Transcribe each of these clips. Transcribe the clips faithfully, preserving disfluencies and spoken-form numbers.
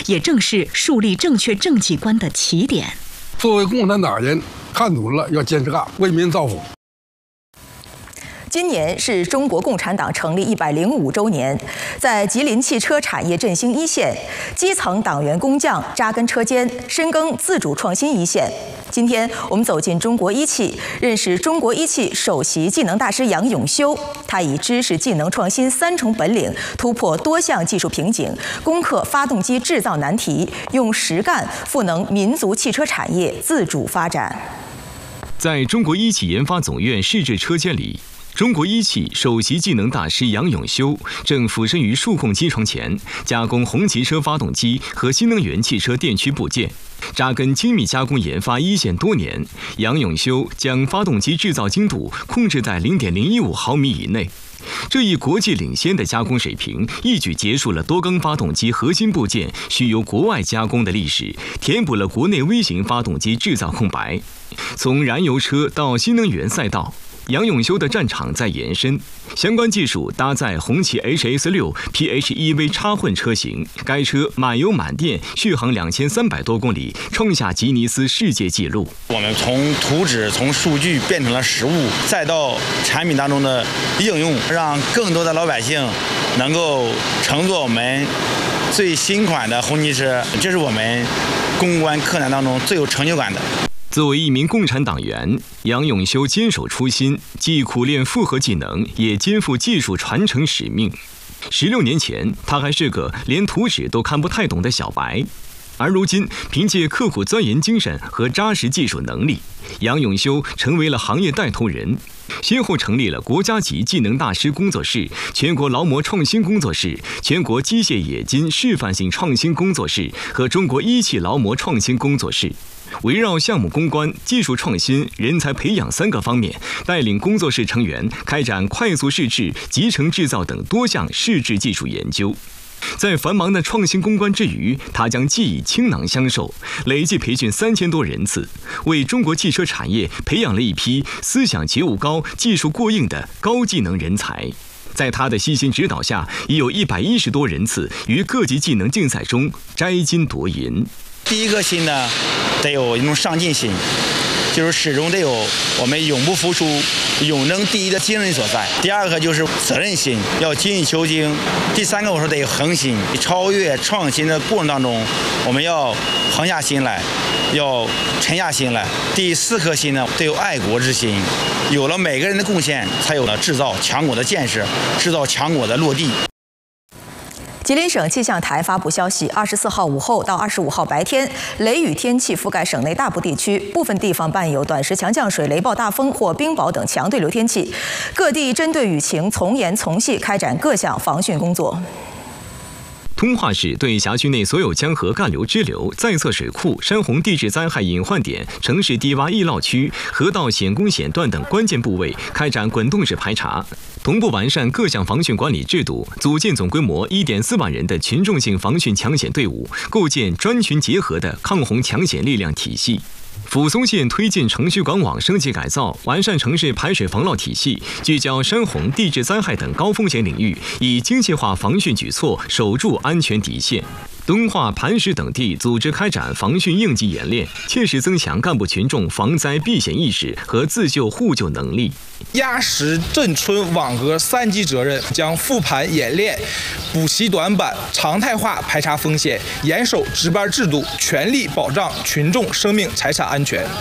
也正是树立正确政绩观的起点。 作为共产党人，看准了要坚持干，为民造福。 今年是中国共产党成立一百零五周年，在吉林汽车产业振兴一线，基层党员工匠扎根车间，深耕自主创新一线。今天我们走进中国一汽，认识中国一汽首席技能大师杨永修。他以知识、技能、创新三重本领，突破多项技术瓶颈，攻克发动机制造难题，用实干赋能民族汽车产业自主发展。 在中国一汽研发总院试制车间里，中国一汽首席技能大师杨永修正俯身于数控机床前，加工红旗车发动机和新能源汽车电驱部件。扎根精密加工研发一线多年，杨永修将发动机制造精度控制在 零点零一五毫米以内。这一国际领先的加工水平，一举结束了多缸发动机核心部件需由国外加工的历史，填补了国内微型发动机制造空白。从燃油车到新能源赛道，杨永修的战场在延伸，相关技术搭载红旗 H S 六 P H E V 插混车型，该车满油满电续航两千三百多公里，创下吉尼斯世界纪录。 我们从图纸、从数据变成了实物，再到产品当中的应用，让更多的老百姓能够乘坐我们最新款的红旗车，这是我们攻关克难当中最有成就感的。 作为一名共产党员，杨永修坚守初心，既苦练复合技能，也肩负技术传承使命。十六年前，他还是个连图纸都看不太懂的小白，而如今，凭借刻苦钻研精神和扎实技术能力，杨永修成为了行业带头人，先后成立了国家级技能大师工作室、全国劳模创新工作室、全国机械冶金示范性创新工作室和中国一汽劳模创新工作室。围绕项目攻关、技术创新、人才培养三个方面，带领工作室成员开展快速试制、集成制造等多项试制技术研究。在繁忙的创新攻关之余，他将技艺倾囊相授，累计培训三千多人次，为中国汽车产业培养了一批思想觉悟高、技术过硬的高技能人才。在他的悉心指导下，已有一百一十多人次于各级技能竞赛中摘金夺银。 第一个心呢，得有一种上进心，就是始终得有我们永不服输、永争第一的精神所在。第二个就是责任心，要精益求精。第三个我说得有恒心，超越创新的过程当中，我们要横下心来，要沉下心来。第四颗心呢，得有爱国之心。有了每个人的贡献，才有了制造强国的建设，制造强国的落地。 吉林省气象台发布消息，二十四号午后到二十五号白天，雷雨天气覆盖省内大部地区，部分地方伴有短时强降水、雷暴大风或冰雹等强对流天气。各地针对雨情从严从细开展各项防汛工作。 通化市对辖区内所有江河干流支流、在测水库、山洪地质灾害隐患点、城市低洼易涝区、河道险工险段等关键部位开展滚动式排查，同步完善各项防汛管理制度，组建总规模 一点四万人的群众性防汛抢险队伍，构建专群结合的抗洪抢险力量体系。抚松县推进城区管网升级改造，完善城市排水防涝体系，聚焦山洪、地质灾害等高风险领域，以精细化防汛举措守住安全底线。敦化、磐石等地组织开展防汛应急演练，切实增强干部群众防灾避险意识和自救互救能力。 压实镇村网格三级责任，将复盘演练、补齐短板，常态化排查风险，严守值班制度，全力保障群众生命财产安全。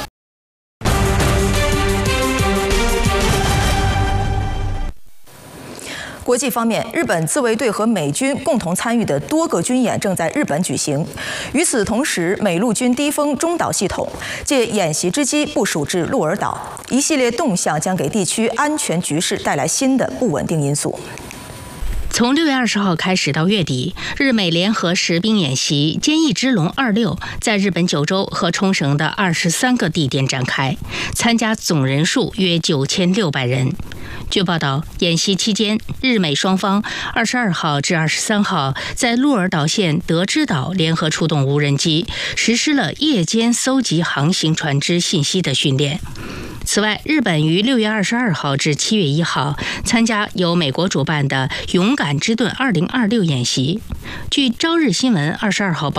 国际方面，日本自卫队和美军共同参与的多个军演正在日本举行。与此同时，美陆军低风中导系统借演习之机部署至鹿儿岛，一系列动向将给地区安全局势带来新的不稳定因素。 从六月二十号开始到月底，日美联合实兵演习“坚毅之龙二六”在日本九州和冲绳的二十三个地点展开，参加总人数约九千六百人。据报道，演习期间，日美双方二十二号至二十三号在鹿儿岛县德之岛联合出动无人机，实施了夜间搜集航行船只信息的训练。此外，日本于六月二十二号至七月一号参加由美国主办的“勇敢之盾二零二六”演习。据朝日新闻二十二号报